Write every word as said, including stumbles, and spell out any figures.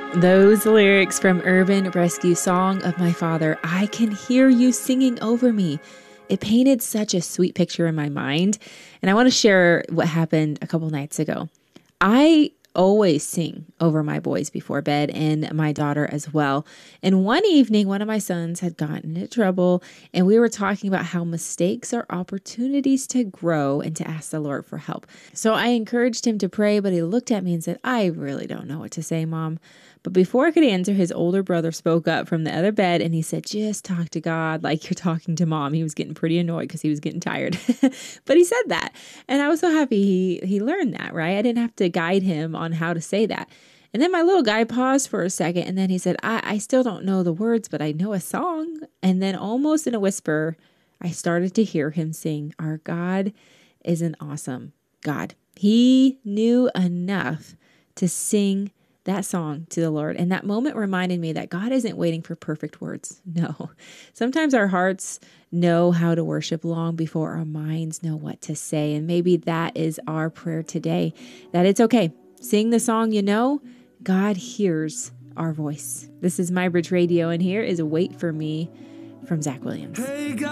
Those lyrics from Urban Rescue Song of My Father, I Can Hear You Singing Over Me. It painted such a sweet picture in my mind. And I want to share what happened a couple nights ago. I always sing over my boys before bed and my daughter as well. And one evening, one of my sons had gotten into trouble and we were talking about how mistakes are opportunities to grow and to ask the Lord for help. So I encouraged him to pray, but he looked at me and said, I really don't know what to say, Mom. But before I could answer, his older brother spoke up from the other bed and he said, just talk to God like you're talking to Mom. He was getting pretty annoyed because he was getting tired. But he said that. And I was so happy he, he learned that, right? I didn't have to guide him on how to say that. And then my little guy paused for a second and then he said, I, I still don't know the words, but I know a song. And then almost in a whisper, I started to hear him sing, Our God is an awesome God. He knew enough to sing that song to the Lord. And that moment reminded me that God isn't waiting for perfect words. No. Sometimes our hearts know how to worship long before our minds know what to say. And maybe that is our prayer today, that it's okay. Sing the song you know. God hears our voice. This is My Bridge Radio, and here is Wait for Me from Zach Williams. Hey,